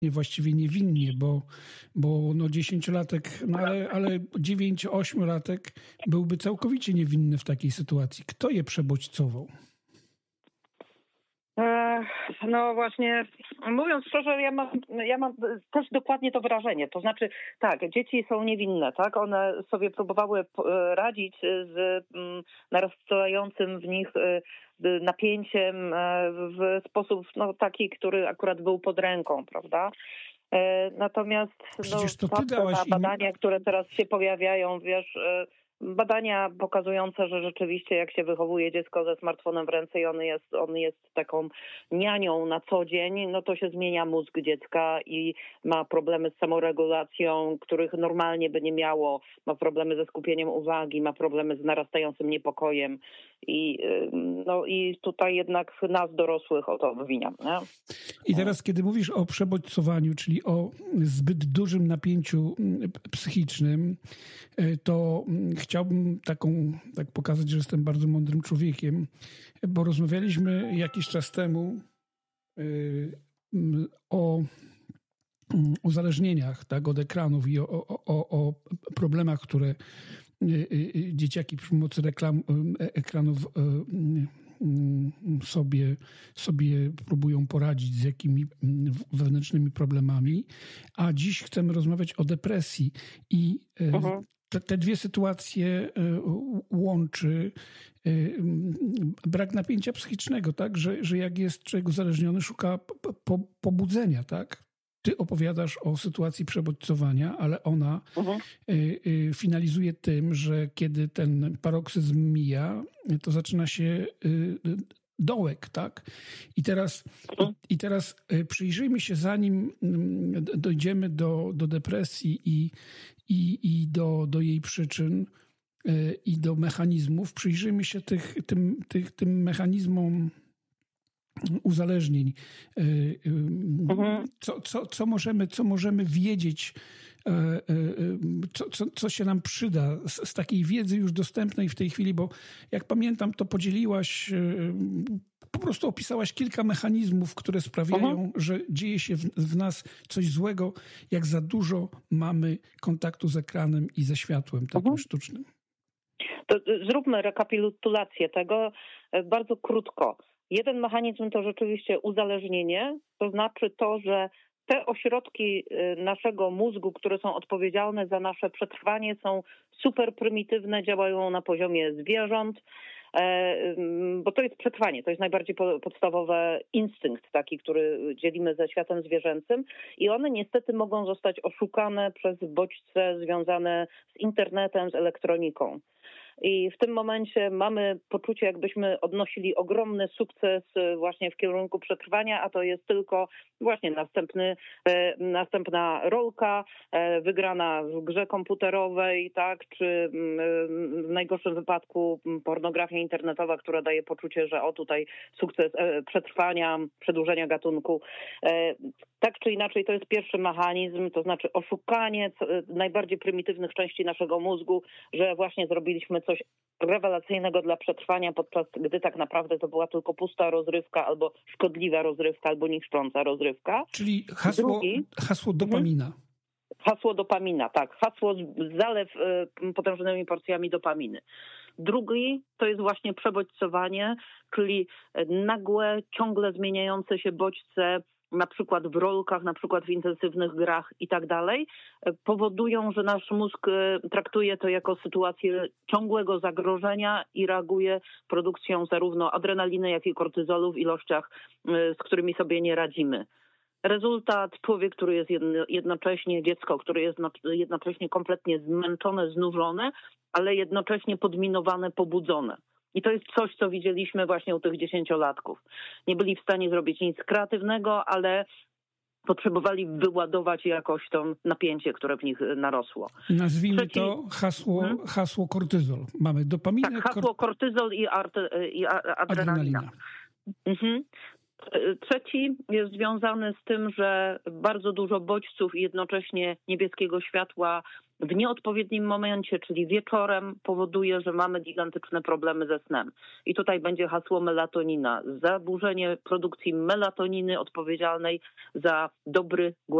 właściwie niewinnie, bo no 10-latek, no ale 9-8-latek byłby całkowicie niewinny w takiej sytuacji. Kto je przebodźcował? No właśnie, mówiąc szczerze, ja mam też dokładnie to wrażenie. To znaczy, tak, dzieci są niewinne, tak? One sobie próbowały radzić z narastającym w nich napięciem w sposób taki, który akurat był pod ręką, prawda? Natomiast patrzę na badania, które teraz się pojawiają, wiesz, badania pokazujące, że rzeczywiście jak się wychowuje dziecko ze smartfonem w ręce i on jest taką nianią na co dzień, no to się zmienia mózg dziecka i ma problemy z samoregulacją, których normalnie by nie miało, ma problemy ze skupieniem uwagi, ma problemy z narastającym niepokojem i tutaj jednak nas dorosłych o to obwiniam. Nie? I teraz, kiedy mówisz o przebodźcowaniu, czyli o zbyt dużym napięciu psychicznym, to chciałbym tak pokazać, że jestem bardzo mądrym człowiekiem, bo rozmawialiśmy jakiś czas temu o uzależnieniach, tak, od ekranów i o problemach, które dzieciaki przy pomocy ekranów sobie próbują poradzić z jakimi wewnętrznymi problemami, a dziś chcemy rozmawiać o depresji i te dwie sytuacje łączy brak napięcia psychicznego, tak, że jak jest człowiek uzależniony, szuka pobudzenia, tak? Ty opowiadasz o sytuacji przebodźcowania, ale ona finalizuje tym, że kiedy ten paroksyzm mija, to zaczyna się dołek, tak? I teraz przyjrzyjmy się, zanim dojdziemy do depresji i do jej przyczyn i do mechanizmów, przyjrzyjmy się tym mechanizmom uzależnień. Co możemy wiedzieć, co się nam przyda z takiej wiedzy już dostępnej w tej chwili, bo jak pamiętam, to podzieliłaś, po prostu opisałaś kilka mechanizmów, które sprawiają, że dzieje się w nas coś złego, jak za dużo mamy kontaktu z ekranem i ze światłem takim sztucznym. To zróbmy rekapitulację tego bardzo krótko. Jeden mechanizm to rzeczywiście uzależnienie, to znaczy to, że te ośrodki naszego mózgu, które są odpowiedzialne za nasze przetrwanie, są super prymitywne, działają na poziomie zwierząt, bo to jest przetrwanie, to jest najbardziej podstawowy instynkt taki, który dzielimy ze światem zwierzęcym i one niestety mogą zostać oszukane przez bodźce związane z internetem, z elektroniką. I w tym momencie mamy poczucie, jakbyśmy odnosili ogromny sukces właśnie w kierunku przetrwania, a to jest tylko właśnie następna rolka wygrana w grze komputerowej, tak, czy w najgorszym wypadku pornografia internetowa, która daje poczucie, że tutaj sukces przetrwania, przedłużenia gatunku. Tak czy inaczej to jest pierwszy mechanizm, to znaczy oszukanie najbardziej prymitywnych części naszego mózgu, że właśnie zrobiliśmy coś rewelacyjnego dla przetrwania, podczas gdy tak naprawdę to była tylko pusta rozrywka, albo szkodliwa rozrywka, albo niszcząca rozrywka. Czyli hasło dopamina. Hasło dopamina, tak. Hasło zalew potężnymi porcjami dopaminy. Drugi to jest właśnie przebodźcowanie, czyli nagłe, ciągle zmieniające się bodźce, na przykład w rolkach, na przykład w intensywnych grach i tak dalej, powodują, że nasz mózg traktuje to jako sytuację ciągłego zagrożenia i reaguje produkcją zarówno adrenaliny, jak i kortyzolu w ilościach, z którymi sobie nie radzimy. Rezultat, człowiek, który jest jednocześnie, dziecko, które jest jednocześnie kompletnie zmęczone, znużone, ale jednocześnie podminowane, pobudzone. I to jest coś, co widzieliśmy właśnie u tych 10-latków. Nie byli w stanie zrobić nic kreatywnego, ale potrzebowali wyładować jakoś to napięcie, które w nich narosło. Nazwijmy to hasło kortyzol. Mamy dopaminę. Tak, hasło kortyzol i adrenalina. Trzeci jest związany z tym, że bardzo dużo bodźców i jednocześnie niebieskiego światła w nieodpowiednim momencie, czyli wieczorem, powoduje, że mamy gigantyczne problemy ze snem. I tutaj będzie hasło melatonina. Zaburzenie produkcji melatoniny odpowiedzialnej za dobry,